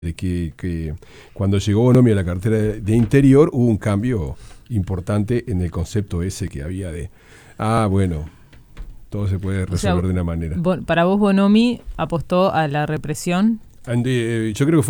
de que cuando llegó Bonomi a la cartera de Interior hubo un cambio importante en el concepto ese que había de, bueno, todo se puede resolver de una manera. Para vos Bonomi apostó a la represión. Yo creo que fue